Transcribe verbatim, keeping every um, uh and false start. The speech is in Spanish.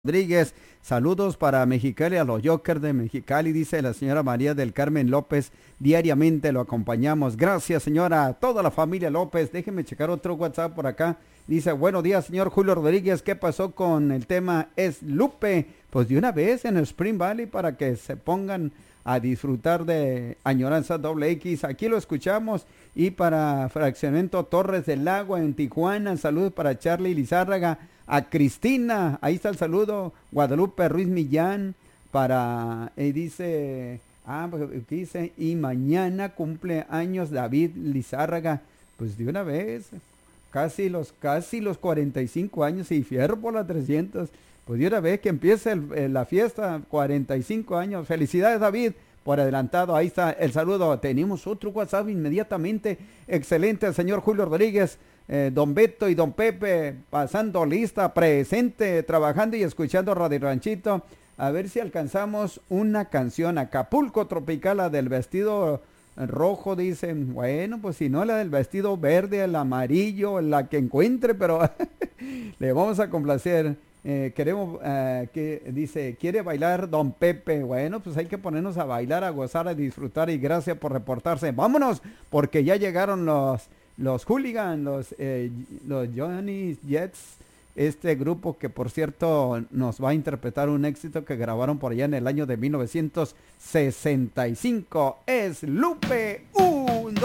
Rodríguez, saludos para Mexicali, a los Jokers de Mexicali, dice la señora María del Carmen López, diariamente lo acompañamos. Gracias, señora, toda la familia López. Déjenme checar otro WhatsApp por acá. Dice, buenos días, señor Julio Rodríguez, ¿qué pasó con el tema Es Lupe? Pues de una vez en Spring Valley para que se pongan a disfrutar de Añoranza Doble X. Aquí lo escuchamos. Y para Fraccionamiento Torres del Agua en Tijuana, saludos para Charlie Lizárraga, a Cristina, ahí está el saludo, Guadalupe Ruiz Millán, para, eh, dice, ah, pues, dice, y mañana cumple años David Lizárraga, pues de una vez, casi los, casi los cuarenta y cinco años, y fierro por las trescientos, pues de una vez que empiece el, el, la fiesta, cuarenta y cinco años, felicidades David, por adelantado, ahí está el saludo. Tenemos otro WhatsApp inmediatamente. Excelente, señor Julio Rodríguez, eh, don Beto y don Pepe, pasando lista, presente, trabajando y escuchando Radio Ranchito. A ver si alcanzamos una canción. Acapulco Tropical, la del vestido rojo, dicen. Bueno, pues si no, la del vestido verde, el amarillo, la que encuentre, pero le vamos a complacer. Eh, queremos, eh, que dice, quiere bailar don Pepe. Bueno, pues hay que ponernos a bailar, a gozar, a disfrutar, y gracias por reportarse. Vámonos, porque ya llegaron los, los hooligans, los, eh, los Johnny Jets, este grupo que por cierto nos va a interpretar un éxito que grabaron por allá en el año de mil novecientos sesenta y cinco. Es Lupe U.